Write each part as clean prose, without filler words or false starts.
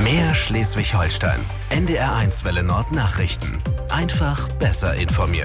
Mehr Schleswig-Holstein. NDR1 Welle Nord Nachrichten. Einfach besser informiert.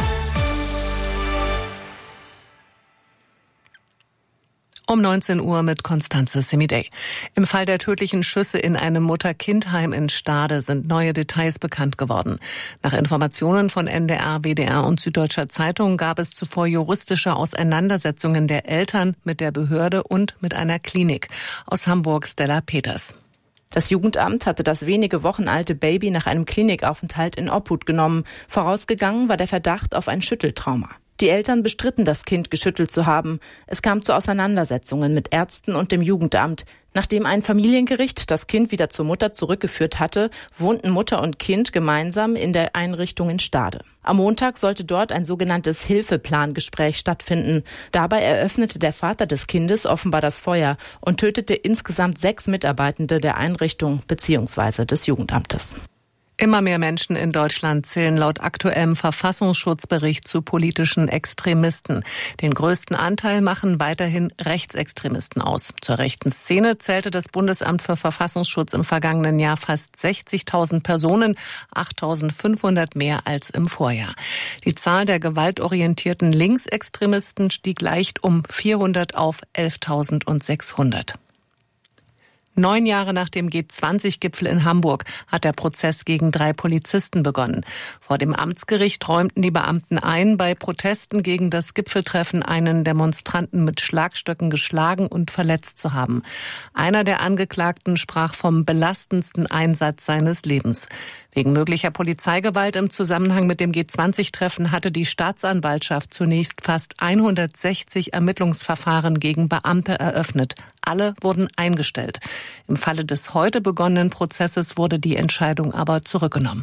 Um 19 Uhr mit Constanze Semidey. Im Fall der tödlichen Schüsse in einem Mutter-Kind-Heim in Stade sind neue Details bekannt geworden. Nach Informationen von NDR, WDR und Süddeutscher Zeitung gab es zuvor juristische Auseinandersetzungen der Eltern mit der Behörde und mit einer Klinik. Aus Hamburg Stella Peters. Das Jugendamt hatte das wenige Wochen alte Baby nach einem Klinikaufenthalt in Obhut genommen. Vorausgegangen war der Verdacht auf ein Schütteltrauma. Die Eltern bestritten, das Kind geschüttelt zu haben. Es kam zu Auseinandersetzungen mit Ärzten und dem Jugendamt. Nachdem ein Familiengericht das Kind wieder zur Mutter zurückgeführt hatte, wohnten Mutter und Kind gemeinsam in der Einrichtung in Stade. Am Montag sollte dort ein sogenanntes Hilfeplangespräch stattfinden. Dabei eröffnete der Vater des Kindes offenbar das Feuer und tötete insgesamt 6 Mitarbeitende der Einrichtung bzw. des Jugendamtes. Immer mehr Menschen in Deutschland zählen laut aktuellem Verfassungsschutzbericht zu politischen Extremisten. Den größten Anteil machen weiterhin Rechtsextremisten aus. Zur rechten Szene zählte das Bundesamt für Verfassungsschutz im vergangenen Jahr fast 60.000 Personen, 8.500 mehr als im Vorjahr. Die Zahl der gewaltorientierten Linksextremisten stieg leicht um 400 auf 11.600. 9 Jahre nach dem G20-Gipfel in Hamburg hat der Prozess gegen 3 Polizisten begonnen. Vor dem Amtsgericht räumten die Beamten ein, bei Protesten gegen das Gipfeltreffen einen Demonstranten mit Schlagstöcken geschlagen und verletzt zu haben. Einer der Angeklagten sprach vom belastendsten Einsatz seines Lebens. Wegen möglicher Polizeigewalt im Zusammenhang mit dem G20-Treffen hatte die Staatsanwaltschaft zunächst fast 160 Ermittlungsverfahren gegen Beamte eröffnet. Alle wurden eingestellt. Im Falle des heute begonnenen Prozesses wurde die Entscheidung aber zurückgenommen.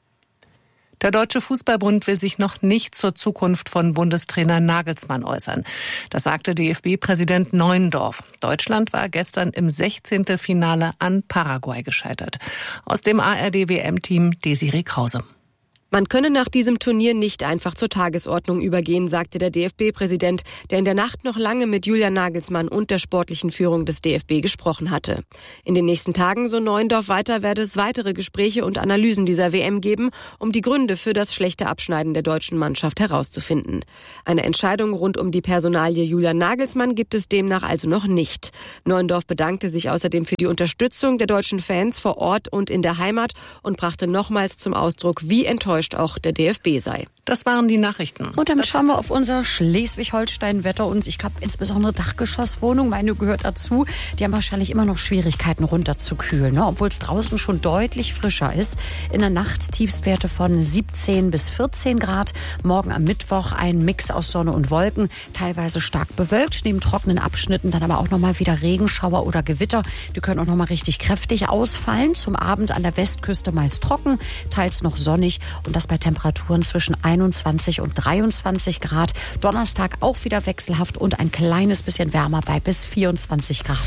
Der Deutsche Fußballbund will sich noch nicht zur Zukunft von Bundestrainer Nagelsmann äußern. Das sagte DFB-Präsident Neuendorf. Deutschland war gestern im 16. Finale an Paraguay gescheitert. Aus dem ARD-WM-Team Desiree Krause. Man könne nach diesem Turnier nicht einfach zur Tagesordnung übergehen, sagte der DFB-Präsident, der in der Nacht noch lange mit Julian Nagelsmann und der sportlichen Führung des DFB gesprochen hatte. In den nächsten Tagen, so Neuendorf weiter, werde es weitere Gespräche und Analysen dieser WM geben, um die Gründe für das schlechte Abschneiden der deutschen Mannschaft herauszufinden. Eine Entscheidung rund um die Personalie Julian Nagelsmann gibt es demnach also noch nicht. Neuendorf bedankte sich außerdem für die Unterstützung der deutschen Fans vor Ort und in der Heimat und brachte nochmals zum Ausdruck, wie enttäuscht auch der DFB sei. Das waren die Nachrichten. Und damit schauen wir auf unser Schleswig-Holstein-Wetter und ich glaube insbesondere Dachgeschosswohnung, meine gehört dazu, die haben wahrscheinlich immer noch Schwierigkeiten runterzukühlen, ne? Obwohl es draußen schon deutlich frischer ist. In der Nacht Tiefstwerte von 17 bis 14 Grad. Morgen am Mittwoch ein Mix aus Sonne und Wolken, teilweise stark bewölkt, neben trockenen Abschnitten dann aber auch nochmal wieder Regenschauer oder Gewitter. Die können auch nochmal richtig kräftig ausfallen. Zum Abend an der Westküste meist trocken, teils noch sonnig und das bei Temperaturen zwischen 21 und 23 Grad. Donnerstag auch wieder wechselhaft und ein kleines bisschen wärmer bei bis 24 Grad.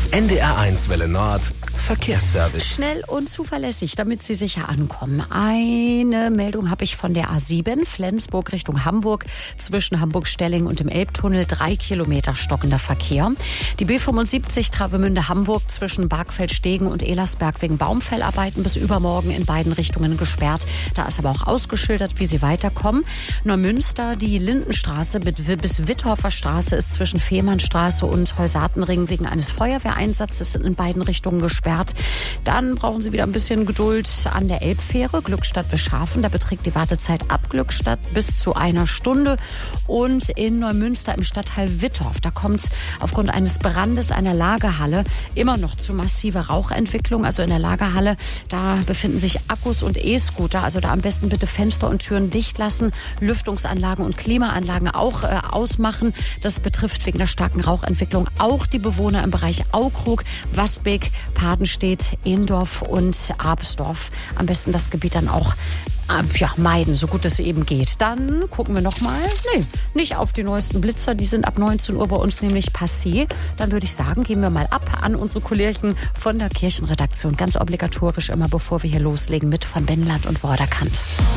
NDR1 Welle Nord Verkehrsservice. Schnell und zuverlässig, damit Sie sicher ankommen. Eine Meldung habe ich von der A7, Flensburg Richtung Hamburg. Zwischen Hamburg-Stelling und dem Elbtunnel 3 Kilometer stockender Verkehr. Die B75 Travemünde-Hamburg zwischen Bargfeld-Stegen und Elersberg wegen Baumfellarbeiten bis übermorgen in beiden Richtungen gesperrt. Da ist aber auch ausgeschildert, wie Sie weiterkommen. Neumünster, die Lindenstraße bis Witthoffer Straße ist zwischen Fehmarnstraße und Heusatenring wegen eines Feuerwehreinsatzes in beiden Richtungen gesperrt. Dann brauchen Sie wieder ein bisschen Geduld an der Elbfähre, Glückstadt bis Schafen. Da beträgt die Wartezeit ab Glückstadt bis zu 1 Stunde. Und in Neumünster im Stadtteil Wittorf, da kommt es aufgrund eines Brandes einer Lagerhalle immer noch zu massiver Rauchentwicklung. Also in der Lagerhalle, da befinden sich Akkus und E-Scooter. Also da am besten bitte Fenster und Türen dicht lassen, Lüftungsanlagen und Klimaanlagen auch ausmachen. Das betrifft wegen der starken Rauchentwicklung auch die Bewohner im Bereich Aukrug, Wasbeck, Padenstedt, Indorf und Absdorf. Am besten das Gebiet dann auch meiden, so gut es eben geht. Dann gucken wir nochmal, nicht auf die neuesten Blitzer, die sind ab 19 Uhr bei uns nämlich passé. Dann würde ich sagen, gehen wir mal ab an unsere Kollegen von der Kirchenredaktion. Ganz obligatorisch immer, bevor wir hier loslegen mit von Wendland und Vorderkant.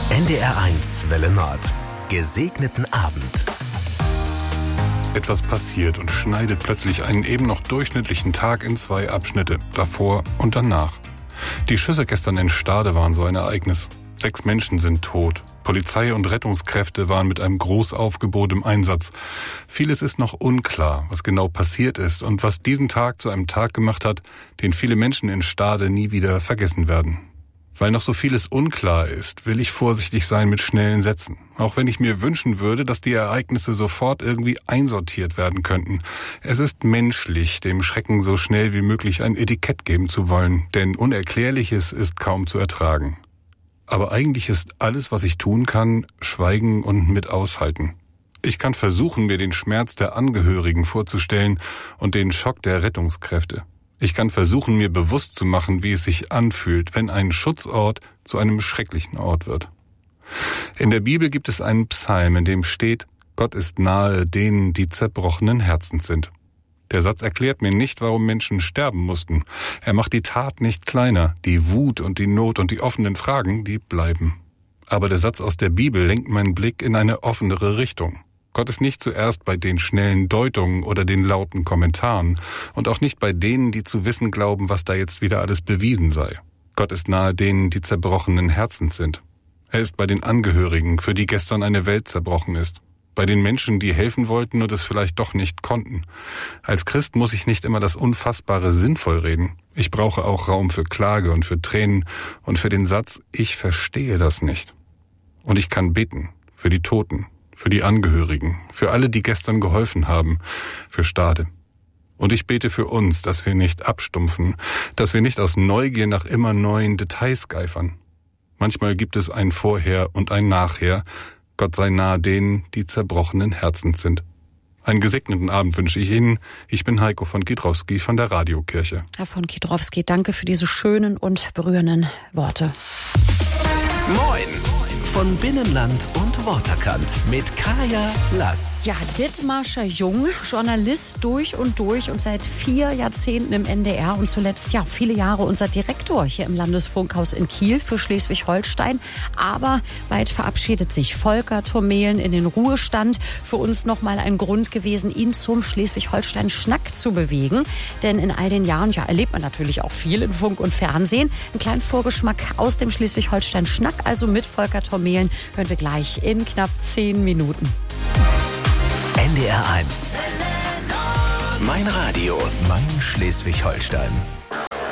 NDR1 Welle Nord. Gesegneten Abend. Etwas passiert und schneidet plötzlich einen eben noch durchschnittlichen Tag in 2 Abschnitte, davor und danach. Die Schüsse gestern in Stade waren so ein Ereignis. 6 Menschen sind tot. Polizei und Rettungskräfte waren mit einem Großaufgebot im Einsatz. Vieles ist noch unklar, was genau passiert ist und was diesen Tag zu einem Tag gemacht hat, den viele Menschen in Stade nie wieder vergessen werden. Weil noch so vieles unklar ist, will ich vorsichtig sein mit schnellen Sätzen. Auch wenn ich mir wünschen würde, dass die Ereignisse sofort irgendwie einsortiert werden könnten. Es ist menschlich, dem Schrecken so schnell wie möglich ein Etikett geben zu wollen, denn Unerklärliches ist kaum zu ertragen. Aber eigentlich ist alles, was ich tun kann, schweigen und mit aushalten. Ich kann versuchen, mir den Schmerz der Angehörigen vorzustellen und den Schock der Rettungskräfte. Ich kann versuchen, mir bewusst zu machen, wie es sich anfühlt, wenn ein Schutzort zu einem schrecklichen Ort wird. In der Bibel gibt es einen Psalm, in dem steht: Gott ist nahe denen, die zerbrochenen Herzens sind. Der Satz erklärt mir nicht, warum Menschen sterben mussten. Er macht die Tat nicht kleiner. Die Wut und die Not und die offenen Fragen, die bleiben. Aber der Satz aus der Bibel lenkt meinen Blick in eine offenere Richtung. Gott ist nicht zuerst bei den schnellen Deutungen oder den lauten Kommentaren und auch nicht bei denen, die zu wissen glauben, was da jetzt wieder alles bewiesen sei. Gott ist nahe denen, die zerbrochenen Herzens sind. Er ist bei den Angehörigen, für die gestern eine Welt zerbrochen ist. Bei den Menschen, die helfen wollten und es vielleicht doch nicht konnten. Als Christ muss ich nicht immer das Unfassbare sinnvoll reden. Ich brauche auch Raum für Klage und für Tränen und für den Satz: Ich verstehe das nicht. Und ich kann beten für die Toten, für die Angehörigen, für alle, die gestern geholfen haben, für Stade. Und ich bete für uns, dass wir nicht abstumpfen, dass wir nicht aus Neugier nach immer neuen Details geifern. Manchmal gibt es ein Vorher und ein Nachher. Gott sei nahe denen, die zerbrochenen Herzens sind. Einen gesegneten Abend wünsche ich Ihnen. Ich bin Heiko von Giedrowski von der Radiokirche. Herr von Giedrowski, danke für diese schönen und berührenden Worte. Moin von Binnenland und Waterkant mit Kaya Lass. Ja, Dithmarscher Jung, Journalist durch und seit 4 Jahrzehnten im NDR und zuletzt viele Jahre unser Direktor hier im Landesfunkhaus in Kiel für Schleswig-Holstein. Aber bald verabschiedet sich Volker Thomelen in den Ruhestand. Für uns nochmal ein Grund gewesen, ihn zum Schleswig-Holstein-Schnack zu bewegen. Denn in all den Jahren erlebt man natürlich auch viel in Funk und Fernsehen. Einen kleinen Vorgeschmack aus dem Schleswig-Holstein-Schnack, also mit Volker Thomelen, hören wir gleich in knapp 10 Minuten. NDR 1. Mein Radio, mein Schleswig-Holstein.